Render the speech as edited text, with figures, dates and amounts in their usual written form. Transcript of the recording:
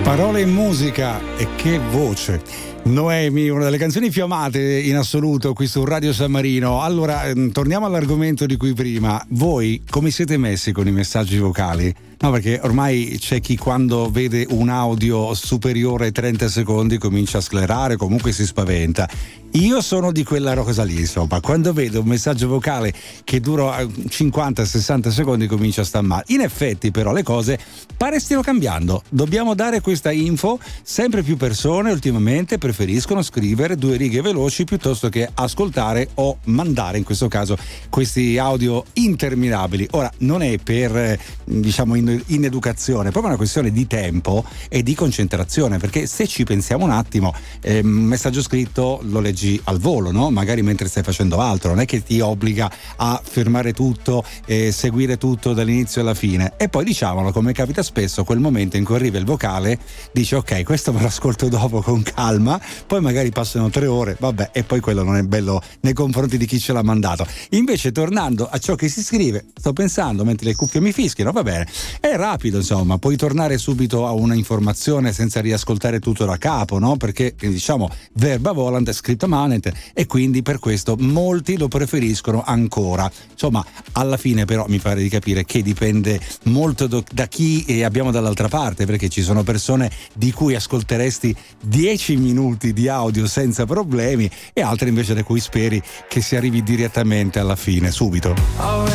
Parole in musica e che voce. Noemi, una delle canzoni più amate in assoluto qui su Radio San Marino. Allora, torniamo all'argomento di cui prima. Voi come siete messi con i messaggi vocali? No, perché ormai c'è chi quando vede un audio superiore ai 30 secondi comincia a sclerare, comunque si spaventa. Io sono di quella cosa lì, insomma, quando vedo un messaggio vocale che dura 50-60 secondi comincia a star male. In effetti però le cose pare stiano cambiando, dobbiamo dare questa info, sempre più persone ultimamente preferiscono scrivere 2 righe veloci piuttosto che ascoltare o mandare in questo caso questi audio interminabili. Ora non è per diciamo in educazione, è proprio una questione di tempo e di concentrazione, perché se ci pensiamo un attimo, un messaggio scritto lo leggi al volo, no? Magari mentre stai facendo altro, non è che ti obbliga a fermare tutto e seguire tutto dall'inizio alla fine. E poi diciamolo, come capita spesso, quel momento in cui arriva il vocale dici ok, questo me lo ascolto dopo con calma, poi magari passano 3 ore, vabbè, e poi quello non è bello nei confronti di chi ce l'ha mandato. Invece tornando a ciò che si scrive, sto pensando mentre le cuffie mi fischiano, va bene, è rapido, insomma, puoi tornare subito a una informazione senza riascoltare tutto da capo, no? Perché diciamo verba volant, scripta manet, e quindi per questo molti lo preferiscono ancora. Insomma, alla fine però mi pare di capire che dipende molto da chi abbiamo dall'altra parte, perché ci sono persone di cui ascolteresti 10 minuti di audio senza problemi e altre invece da cui speri che si arrivi direttamente alla fine, subito.